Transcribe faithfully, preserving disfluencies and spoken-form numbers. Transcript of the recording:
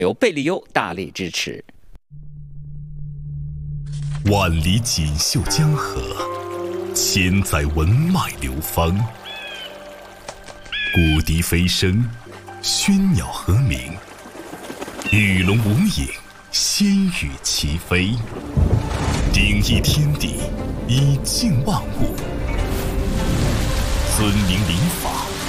由贝利优大力支持。 万里锦绣江河，千载文脉流芳。古笛飞声，喧鸟和鸣，与龙无影，仙羽齐飞。鼎益天地，以静万物，尊明礼法，